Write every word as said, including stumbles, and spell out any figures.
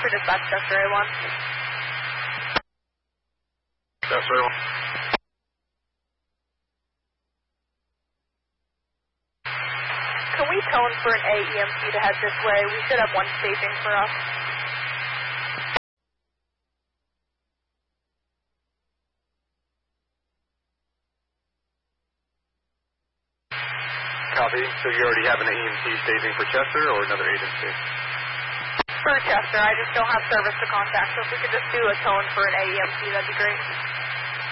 for dispatch, Chester A one. Chester A one. Can we tone for an A E M C to head this way? We should have one staging for us. Copy. So you already have an A E M C staging for Chester or another agency? For Chester, I just don't have service to contact, so if we could just do a tone for an A E M C, that'd be great.